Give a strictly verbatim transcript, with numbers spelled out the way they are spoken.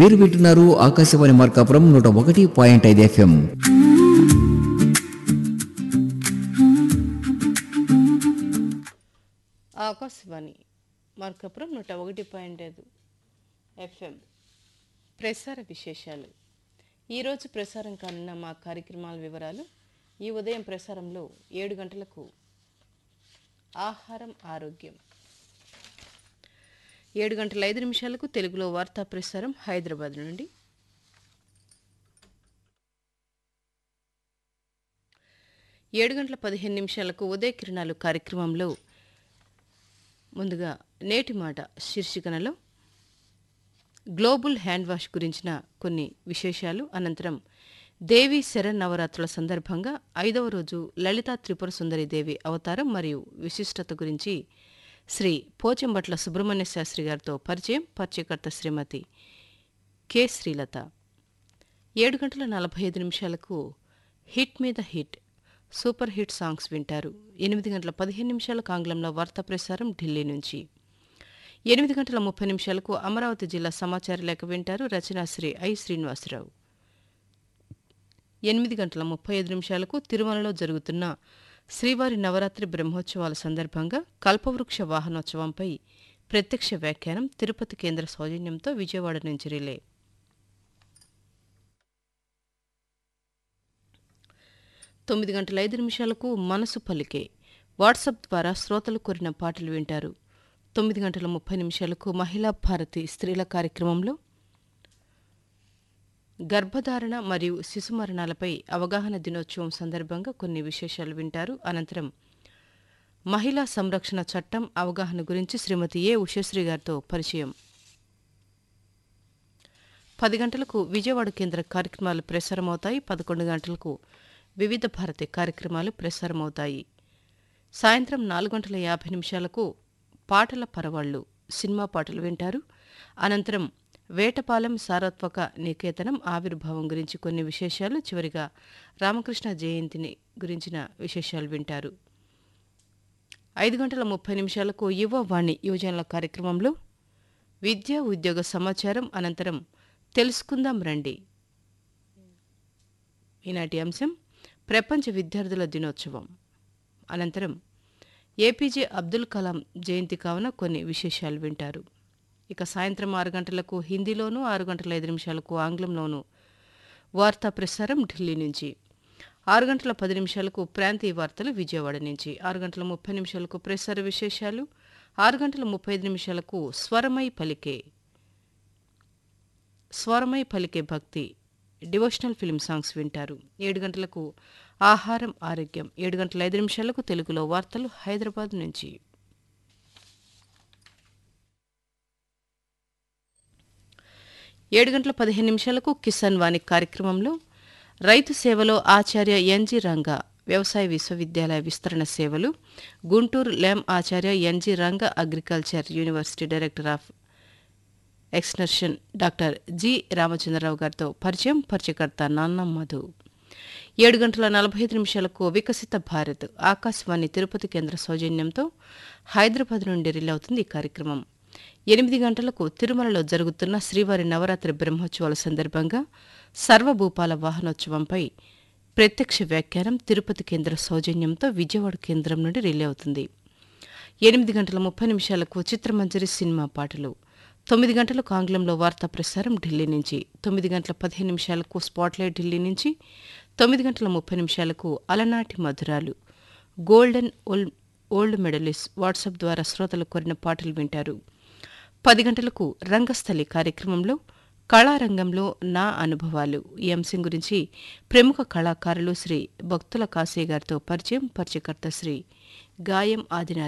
మీరు వింటున్నారు ఆకాశవాణి మార్కాపురం నూట ఒకటి పాయింట్ ఐదు ఎఫ్ఎం. ఆకాశవాణి మార్కాపురం నూట ఒకటి పాయింట్ ఐదు ఎఫ్ఎం ప్రసార విశేషాలు. ఈరోజు ప్రసారం కానున్న మా కార్యక్రమాల వివరాలు. ఈ ఉదయం ప్రసారంలో ఏడు గంటలకు ఆహారం ఆరోగ్యం, ఏడు గంటల ఐదు నిమిషాలకు తెలుగులో వార్తా ప్రసారం హైదరాబాద్ నుండి, ఏడు గంటల పదిహేను నిమిషాలకు ఉదయ కిరణాలు కార్యక్రమంలో ముందుగా నేటి మాట శీర్షికనలో గ్లోబల్ హ్యాండ్ వాష్ గురించిన కొన్ని విశేషాలు, అనంతరం దేవి శరన్నవరాత్రుల సందర్భంగా ఐదవ రోజు లలితా త్రిపుర సుందరి దేవి అవతారం మరియు విశిష్టత గురించి శ్రీ పోచంబట్ల సుబ్రహ్మణ్య శాస్త్రి గారితో పరిచయం, పరిచయకర్త శ్రీమతి కె శ్రీలత. ఏడు గంటల నలభై ఐదు నిమిషాలకు హిట్ మీద హిట్ సూపర్ హిట్ సాంగ్స్ వింటారు. ఎనిమిది గంటల పదిహేను నిమిషాలకు ఆంగ్లంలో వార్తా ప్రసారం ఢిల్లీ నుంచి. ఎనిమిది గంటల ముప్పై నిమిషాలకు అమరావతి జిల్లా సమాచార లేఖ వింటారు. రచన శ్రీ ఐ శ్రీనివాసరావు. ఎనిమిది గంటల ముప్పై ఐదు నిమిషాలకు తిరుమలలో జరుగుతున్న శ్రీవారి నవరాత్రి బ్రహ్మోత్సవాల సందర్భంగా కల్పవృక్ష వాహనోత్సవంపై ప్రత్యక్ష వ్యాఖ్యానం తిరుపతి కేంద్ర సౌజన్యంతో విజయవాడ నుంచి రిలే. తొమ్మిది గంటల ఐదు నిమిషాలకు మనసు పలికే వాట్సాప్ ద్వారా శ్రోతలు కోరిన పాటలు వింటారు. తొమ్మిది గంటల ముప్పై నిమిషాలకు మహిళా భారతి స్త్రీల కార్యక్రమంలో గర్భధారణ మరియు శిశు మరణాలపై అవగాహన దినోత్సవం సందర్భంగా కొన్ని విశేషాలు వింటారు. అనంతరం మహిళా సంరక్షణ చట్టం అవగాహన గురించి శ్రీమతి ఏ ఉషశ్రీ గారితో పరిచయం. పది గంటలకు విజయవాడ కేంద్ర కార్యక్రమాలు ప్రసారమవుతాయి. పదకొండు గంటలకు వివిధ భారతి కార్యక్రమాలు ప్రసారమవుతాయి. సాయంత్రం నాలుగు గంటల యాభై నిమిషాలకు పాటల పరవాళ్లు సినిమా పాటలు వింటారు. అనంతరం వేటపాలెం సారత్వక నికేతనం ఆవిర్భావం గురించి కొన్ని విశేషాలు, చివరిగా రామకృష్ణ జయంతిని గురించిన విశేషాలు వింటారు. ఐదు గంటల ముప్పై నిమిషాలకు యువ వాణి యువజనుల కార్యక్రమంలో విద్యా ఉద్యోగ సమాచారం, అనంతరం తెలుసుకుందాం రండి. ఈనాటి అంశం ప్రపంచ విద్యార్థుల దినోత్సవం. అనంతరం ఏపీజే అబ్దుల్ కలాం జయంతి కావున కొన్ని విశేషాలు వింటారు. ఇక సాయంత్రం ఆరు గంటలకు హిందీలోనూ, ఆరు గంటల ఐదు నిమిషాలకు ఆంగ్లంలోనూ వార్తా ప్రసారం ఢిల్లీ నుంచి. ఆరు గంటల పది నిమిషాలకు ప్రాంతీయ వార్తలు విజయవాడ నుంచి. ఆరు గంటల ముప్పై నిమిషాలకు ప్రసార విశేషాలు. ఆరు గంటల ముప్పై ఐదు నిమిషాలకు స్వరమై పలికే స్వరమై పలికే భక్తి డివోషనల్ ఫిల్మ్ సాంగ్స్ వింటారు. ఏడు గంటలకు ఆహారం ఆరోగ్యం. ఏడు గంటల ఐదు నిమిషాలకు తెలుగులో వార్తలు హైదరాబాద్ నుంచి. ఏడు గంటల పదిహేను నిమిషాలకు కిసాన్ వాణి కార్యక్రమంలో రైతు సేవలో ఆచార్య ఎన్జి రంగా వ్యవసాయ విశ్వవిద్యాలయ విస్తరణ సేవలు, గుంటూరు లెమ్ ఆచార్య NG Ranga agriculture university director of extension doctor G Ramachandra Rao గారితో పరిచయం, పరిచయకర్త నాన్న మధు. ఏడు గంటల నలభై ఐదు నిమిషాలకు వికసిత భారత్ ఆకాశవాణి తిరుపతి కేంద్ర సౌజన్యంతో హైదరాబాద్ నుండి రిలే అవుతుంది ఈ కార్యక్రమం. ఎనిమిది గంటలకు తిరుమలలో జరుగుతున్న శ్రీవారి నవరాత్రి బ్రహ్మోత్సవాల సందర్భంగా సర్వభూపాల వాహనోత్సవంపై ప్రత్యక్ష వ్యాఖ్యానం తిరుపతి కేంద్ర సౌజన్యంతో విజయవాడ కేంద్రం నుండి రిలే అవుతుంది. ఎనిమిది గంటల ముప్పై నిమిషాలకు చిత్రమంజరి సినిమా పాటలు. తొమ్మిది గంటలకు ఆంగ్లంలో వార్తా ప్రసారం ఢిల్లీ నుంచి. తొమ్మిది గంటల పదిహేను నిమిషాలకు స్పాట్లైట్ ఢిల్లీ నుంచి. తొమ్మిది గంటల ముప్పై నిమిషాలకు అలనాటి మధురాలు golden old old medallist WhatsApp ద్వారా శ్రోతలు కోరిన పాటలు వింటారు. పది గంటలకు రంగస్థలి కార్యక్రమంలో కళారంగంలో నా అనుభవాలు ఈ అంశం గురించి ప్రముఖ కళాకారులు శ్రీ భక్తుల కాశీ గారితో పరిచయం, పరిచయకర్త శ్రీ గాయం ఆదినారాయణ.